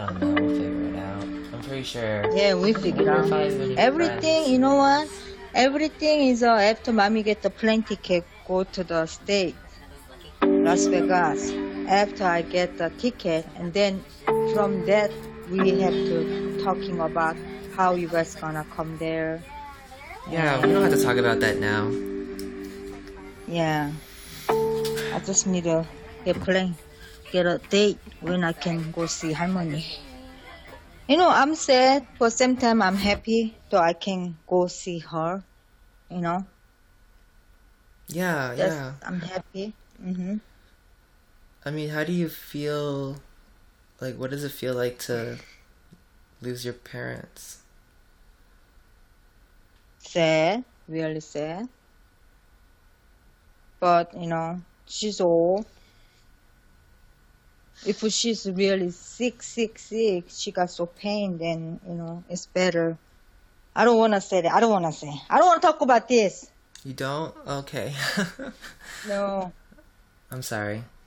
don't know. We'll figure it out. I'm pretty sure. Yeah, we figure out. If I have any Everything, friends. you know what? Everything is after mommy get the plane ticket, go to the state, Las Vegas. After I get the ticket, and then from that we have to talking about how you guys gonna come there. Yeah, we don't have to talk about that now. Yeah, I just need to get a date when I can go see Harmony. You know, I'm sad, but same time I'm happy that I can go see her. You know, Yeah. I'm happy. I mean, how do you feel? Like, what does it feel like to lose your parents? Sad, really sad. But you know, she's old. If she's really sick, she got so pain, then, you know, it's better. I don't want to say that. I don't want to talk about this. You don't? Okay. No. I'm sorry.